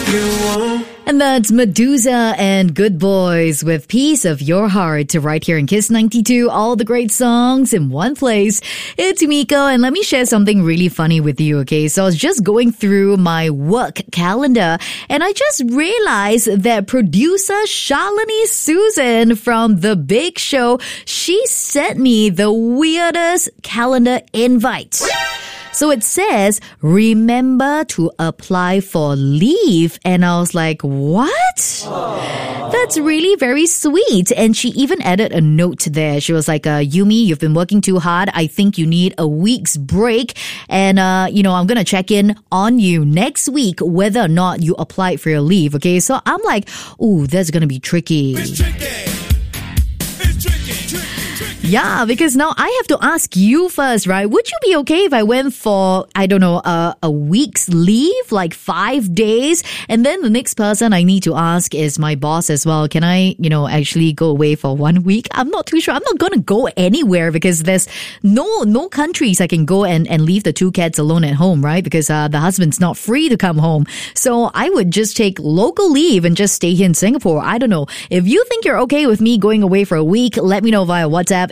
And that's Medusa and Good Boys with Piece of Your Heart right here in Kiss 92. All the great songs in one place. It's Miko, and let me share something really funny with you, okay? So I was just going through my work calendar and I just realized that producer Shalini Susan from The Big Show, she sent me the weirdest calendar invite. So it says, remember to apply for leave. And I was like, what? Aww. That's really very sweet. And she even added a note there. She was like, Yumi, you've been working too hard. I think you need a week's break. And, I'm going to check in on you next week, whether or not you applied for your leave. Okay. So I'm like, ooh, that's going to be tricky. It's tricky. It's tricky. Yeah, because now I have to ask you first, right? Would you be okay if I went for, a week's leave, like 5 days? And then the next person I need to ask is my boss as well. Can I, actually go away for 1 week? I'm not too sure. I'm not going to go anywhere because there's no countries I can go and leave the two cats alone at home, right? Because the husband's not free to come home. So I would just take local leave and just stay here in Singapore. I don't know. If you think you're okay with me going away for a week, let me know via WhatsApp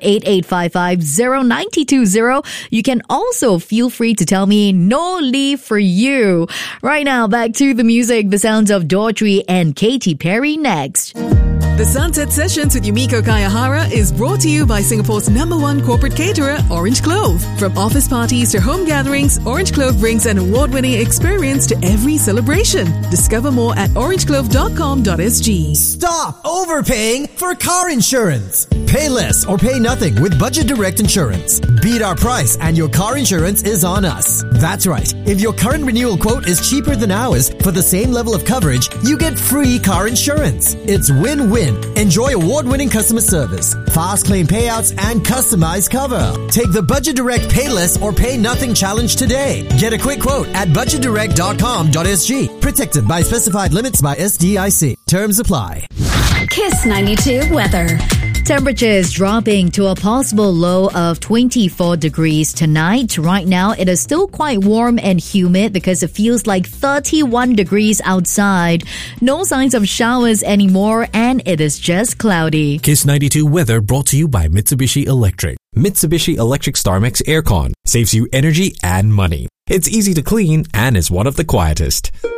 8855-0920. You can also feel free to tell me no leave for you. Right now, back to the music, the sounds of Daughtry and Katy Perry next. The Sunset Sessions with Yumiko Kayahara is brought to you by Singapore's #1 corporate caterer, Orange Clove. From office parties to home gatherings, Orange Clove brings an award-winning experience to every celebration. Discover more at orangeclove.com.sg. Stop overpaying for car insurance. Pay less or pay nothing with Budget Direct Insurance. Beat our price and your car insurance is on us. That's right. If your current renewal quote is cheaper than ours for the same level of coverage, you get free car insurance. It's win-win. Enjoy award-winning customer service, fast claim payouts, and customized cover. Take the Budget Direct Pay Less or Pay Nothing challenge today. Get a quick quote at budgetdirect.com.sg. Protected by specified limits by SDIC. Terms apply. Kiss 92 weather. Temperatures dropping to a possible low of 24 degrees tonight. Right now, it is still quite warm and humid because it feels like 31 degrees outside. No signs of showers anymore, and it is just cloudy. Kiss 92 weather brought to you by Mitsubishi Electric. Mitsubishi Electric StarMax Aircon saves you energy and money. It's easy to clean and is one of the quietest.